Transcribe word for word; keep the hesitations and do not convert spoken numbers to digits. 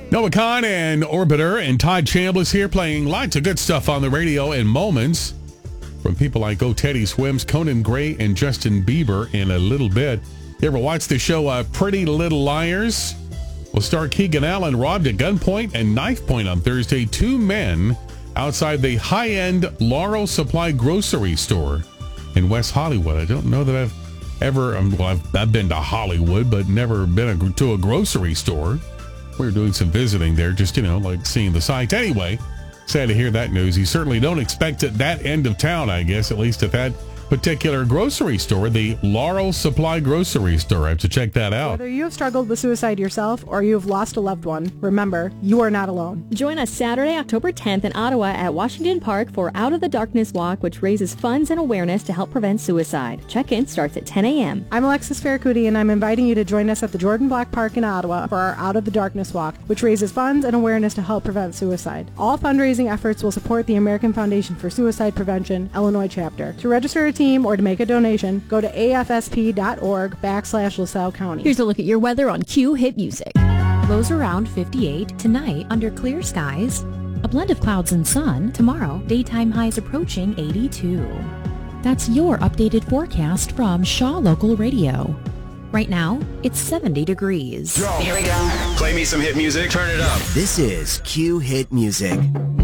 Noah Khan and Orbiter and Todd Chambliss here playing lots of good stuff on the radio in moments from people like Go Teddy Swims, Conan Gray, and Justin Bieber in a little bit. You ever watch the show uh, Pretty Little Liars? Well, star Keegan Allen robbed at gunpoint and knife point on Thursday two men outside the high-end Laurel Supply grocery store in West Hollywood. I don't know that I've ever, um, well, I've, I've been to Hollywood, but never been a, to a grocery store. We were doing some visiting there, just, you know, like seeing the sights. Anyway, sad to hear that news. You certainly don't expect it that end of town, I guess, at least at that particular grocery store, the Laurel Supply grocery store. I have to check that out. Whether you have struggled with suicide yourself or you have lost a loved one, remember, you are not alone. Join us Saturday, October tenth in Ottawa at Washington Park for Out of the Darkness Walk, which raises funds and awareness to help prevent suicide. Check-in starts at ten a.m. I'm Alexis Farracuti, and I'm inviting you to join us at the Jordan Black Park in Ottawa for our Out of the Darkness Walk, which raises funds and awareness to help prevent suicide. All fundraising efforts will support the American Foundation for Suicide Prevention, Illinois chapter. To register a team or to make a donation, go to afsp.org backslash LaSalle County. Here's a look at your weather on Q Hit Music. Lows around fifty-eight. Tonight, under clear skies. A blend of clouds and sun. Tomorrow, daytime highs approaching eighty-two. That's your updated forecast from Shaw Local Radio. Right now, it's seventy degrees. Here we go. Play me some hit music. Turn it up. This is Q Hit Music.